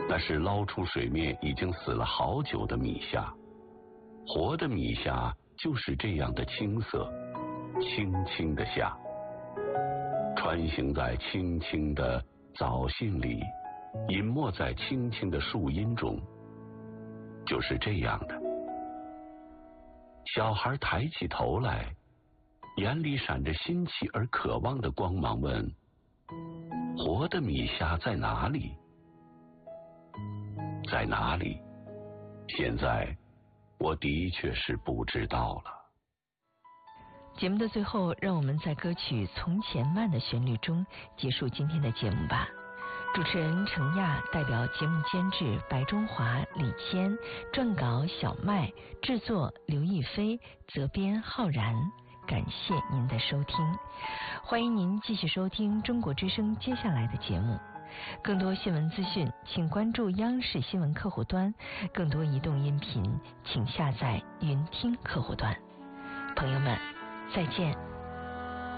那是捞出水面已经死了好久的米虾。活的米虾就是这样的青色，青青的虾，穿行在青青的藻荇里，隐没在青青的树荫中，就是这样的。小孩抬起头来，眼里闪着新奇而渴望的光芒，问：活的米虾在哪里？在哪里？现在我的确是不知道了。 节目的最后，让我们在歌曲《从前慢》的旋律中结束今天的节目吧。主持人程亚代表节目监制白中华、李谦，撰稿小麦，制作刘亦菲，责编浩然。感谢您的收听，欢迎您继续收听中国之声接下来的节目。更多新闻资讯请关注央视新闻客户端，更多移动音频请下载云听客户端。朋友们，再见。